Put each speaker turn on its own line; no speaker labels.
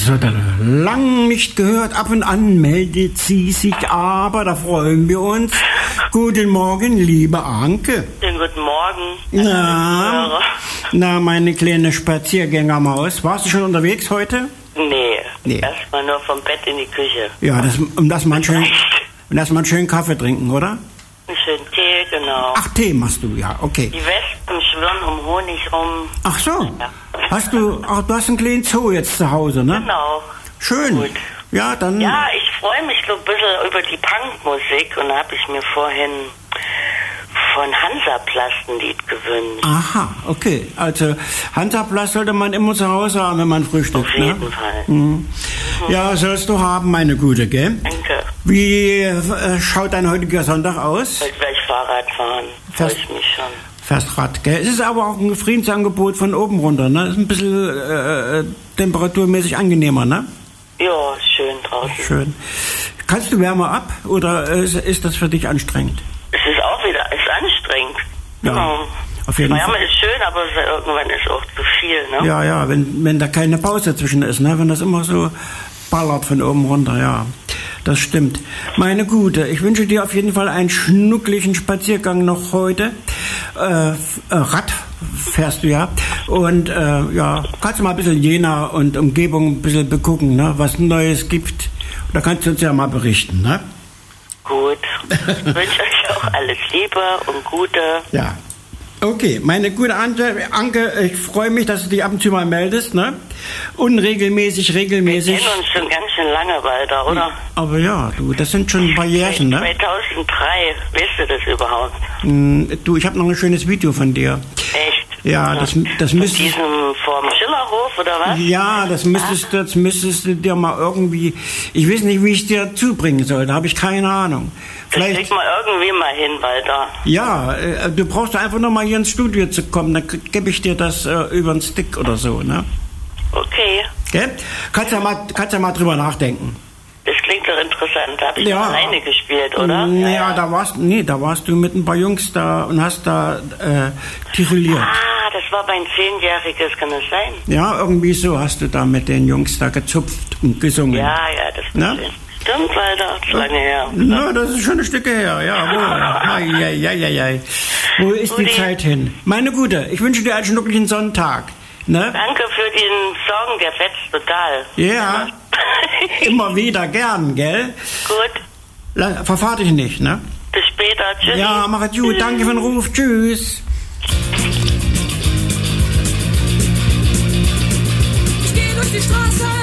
So, lang nicht gehört. Ab und an meldet sie sich, aber da freuen wir uns. Guten Morgen, liebe Anke.
Schönen guten Morgen.
Na, meine kleine Spaziergängermaus. Warst du schon unterwegs heute?
Nee. Erstmal nur vom Bett in die Küche.
Ja, dass man schön Kaffee trinken, oder?
Einen schönen Tee, genau.
Ach, Tee machst du, ja, okay.
Die Wespen schwirren um Honig rum.
Ach so.
Ja.
Du hast einen kleinen Zoo jetzt zu Hause, ne?
Genau.
Schön.
Gut.
Ja, dann...
Ja, ich freue mich so ein bisschen über die Punkmusik und da habe ich mir vorhin von Hansaplast ein Lied gewünscht.
Aha, okay. Also Hansaplast sollte man immer zu Hause haben, wenn man frühstückt.
Auf jeden Fall.
Mhm. Ja, sollst du haben, meine Gute, gell?
Danke.
Wie schaut dein heutiger Sonntag aus?
Heute werde ich Fahrrad fahren. Freue ich mich schon.
Fährst Rad, gell? Es ist aber auch ein Friedensangebot von oben runter, ne? Ist ein bisschen temperaturmäßig angenehmer, ne?
Ja, schön draußen.
Schön. Kannst du Wärme ab oder ist das für dich anstrengend?
Es ist auch wieder, es ist anstrengend.
Ja, auf jeden Fall.
Wärme ist schön, aber irgendwann ist auch zu viel, ne?
Ja, wenn da keine Pause dazwischen ist, ne? Wenn das immer so ballert von oben runter, ja. Das stimmt. Meine Gute, ich wünsche dir auf jeden Fall einen schnuckligen Spaziergang noch heute. Rad fährst du ja. Und kannst du mal ein bisschen Jena und Umgebung ein bisschen begucken, ne? Was Neues gibt. Da kannst du uns ja mal berichten, ne?
Gut. Ich wünsche euch auch alles Liebe und Gute.
Ja. Okay, meine gute Anke, ich freue mich, dass du dich ab und zu mal meldest, ne? Unregelmäßig, regelmäßig.
Wir kennen uns schon ganz schön lange, Walter, oder?
Aber ja, du, das sind schon ein paar Jährchen, ne?
2003, weißt du das überhaupt?
Du, ich habe noch ein schönes Video von dir.
Echt?
Ja, das müsstest...
Von diesem vorm Schillerhof, oder was?
Ja, das müsstest du dir mal irgendwie... Ich weiß nicht, wie ich es dir zubringen soll, da habe ich keine Ahnung.
Vielleicht krieg mal irgendwie mal hin, Walter.
Ja, du brauchst einfach noch mal hier ins Studio zu kommen, dann gebe ich dir das über den Stick oder so, ne?
Okay.
Gell? Kannst ja mal drüber nachdenken.
Das klingt doch interessant. Da habe ich alleine gespielt, oder?
Ja, da warst du mit ein paar Jungs da und hast da tituliert.
Ah, das war mein 10-jähriges, kann das sein?
Ja, irgendwie so hast du da mit den Jungs da gezupft und gesungen.
Ja, das war schön. Stimmt, Walter, das ist lange her.
Na, das ist schon ein Stück her, jawohl. Ei. Wo ist die Zeit hin? Meine Gute, ich wünsche dir einen schnuckligen Sonntag. Ne?
Danke für den Song, der fetzt total.
Ja, immer wieder gern, gell?
Gut.
Verfahr dich nicht, ne?
Bis später, tschüss.
Ja, mach es gut, danke für den Ruf, tschüss.
Ich gehe durch die Straße.